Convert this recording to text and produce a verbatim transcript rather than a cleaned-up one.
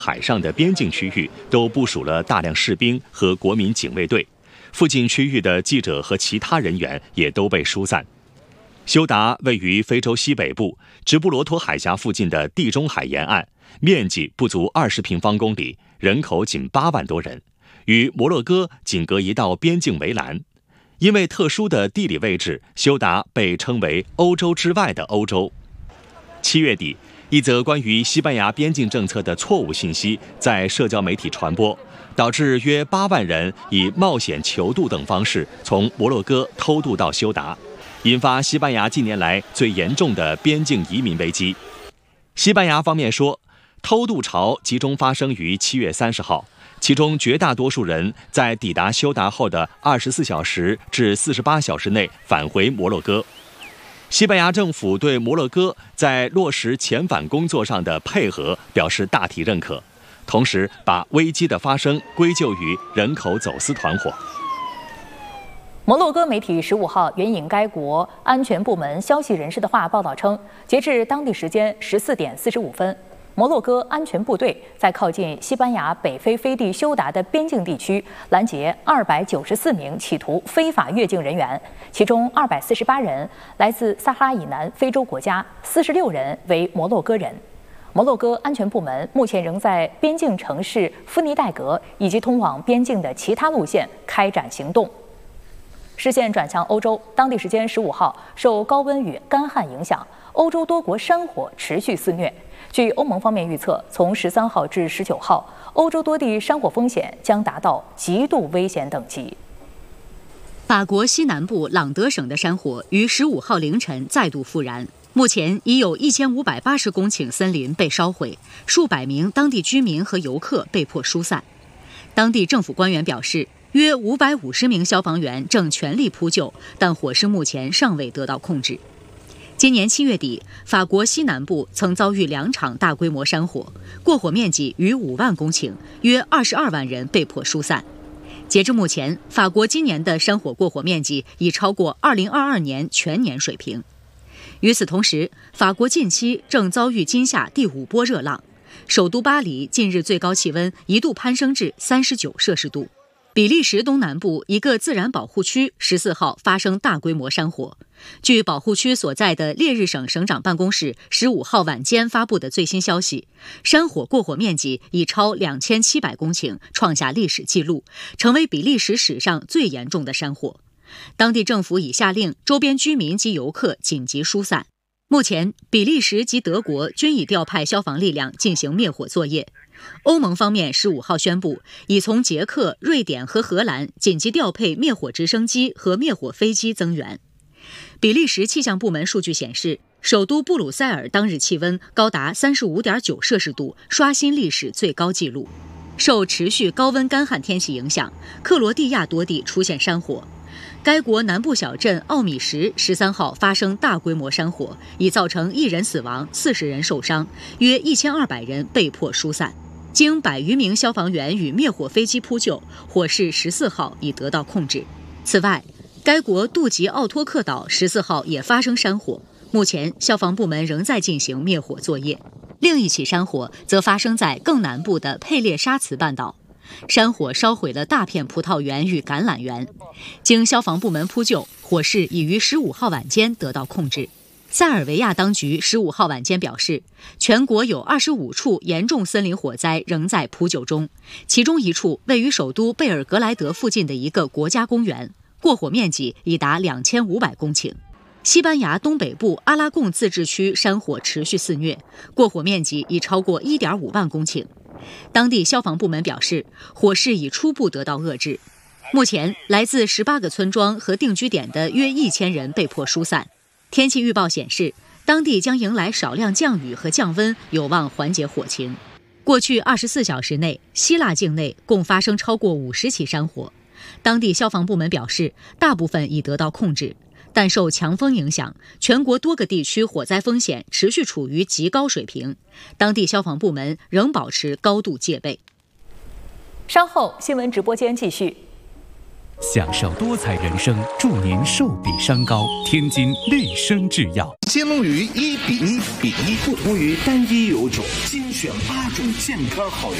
海上的边境区域都部署了大量士兵和国民警卫队，附近区域的记者和其他人员也都被疏散。休达位于非洲西北部直布罗陀海峡附近的地中海沿岸，面积不足二十平方公里，人口仅八万多人，与摩洛哥仅隔一道边境围栏。因为特殊的地理位置，休达被称为欧洲之外的欧洲。七月底，一则关于西班牙边境政策的错误信息在社交媒体传播，导致约八万人以冒险求渡等方式从摩洛哥偷渡到休达，引发西班牙近年来最严重的边境移民危机。西班牙方面说，偷渡潮集中发生于七月三十号，其中绝大多数人在抵达休达后的二十四小时至四十八小时内返回摩洛哥。西班牙政府对摩洛哥在落实遣返工作上的配合表示大体认可，同时把危机的发生归咎于人口走私团伙。 摩洛哥媒体十五号援引该国安全部门消息人士的话报道称，截至当地时间十四点四十五分，摩洛哥安全部队在靠近西班牙北非飞地休达的边境地区拦截二百九十四名企图非法越境人员，其中二百四十八人来自撒哈拉以南非洲国家，四十六人为摩洛哥人。摩洛哥安全部门目前仍在边境城市夫尼代格以及通往边境的其他路线开展行动。视线转向欧洲，当地时间十五号，受高温与干旱影响，欧洲多国山火持续肆虐。据欧盟方面预测，从十三号至十九号，欧洲多地山火风险将达到极度危险等级。 法国西南部朗德省的山火于十五号凌晨再度复燃，目前已有一千五百八十公顷森林被烧毁，数百名当地居民和游客被迫疏散。当地政府官员表示，约五百五十名消防员正全力扑救，但火势目前尚未得到控制。今年七月底，法国西南部曾遭遇两场大规模山火，过火面积逾五万公顷，约二十二万人被迫疏散。截至目前，法国今年的山火过火面积已超过二零二二年全年水平。与此同时，法国近期正遭遇今夏第五波热浪，首都巴黎近日最高气温一度攀升至三十九摄氏度。比利时东南部一个自然保护区十四号发生大规模山火。据保护区所在的列日省省长办公室十五号晚间发布的最新消息，山火过火面积已超两千七百公顷，创下历史纪录，成为比利时史上最严重的山火。当地政府已下令周边居民及游客紧急疏散。目前，比利时及德国均已调派消防力量进行灭火作业。欧盟方面十五号宣布，已从捷克、瑞典和荷兰紧急调配灭火直升机和灭火飞机增援。比利时气象部门数据显示，首都布鲁塞尔当日气温高达 三十五点九摄氏度，刷新历史最高纪录。受持续高温干旱天气影响，克罗地亚多地出现山火。该国南部小镇奥米什十三号发生大规模山火，已造成一人死亡、四十人受伤，约一千二百人被迫疏散。经百余名消防员与灭火飞机扑救，火势十四号已得到控制。此外，该国杜吉奥托克岛十四号也发生山火，目前消防部门仍在进行灭火作业。另一起山火则发生在更南部的佩列沙茨半岛，山火烧毁了大片葡萄园与橄榄园。经消防部门扑救，火势已于十五号晚间得到控制。塞尔维亚当局十五号晚间表示，全国有二十五处严重森林火灾仍在扑救中，其中一处位于首都贝尔格莱德附近的一个国家公园，过火面积已达两千五百公顷。西班牙东北部阿拉贡自治区山火持续肆虐，过火面积已超过 一点五万公顷。当地消防部门表示，火势已初步得到遏制。目前，来自十八个村庄和定居点的约一千人被迫疏散。天气预报显示，当地将迎来少量降雨和降温，有望缓解火情。过去二十四小时内，希腊境内共发生超过五十起山火。当地消防部门表示，大部分已得到控制，但受强风影响，全国多个地区火灾风险持续处于极高水平，当地消防部门仍保持高度戒备。 稍后新闻直播间继续。 享受多彩人生，祝您寿比山高。天津绿生制药， 金龙鱼一比一比一，不同于单一有种，精选八种健康好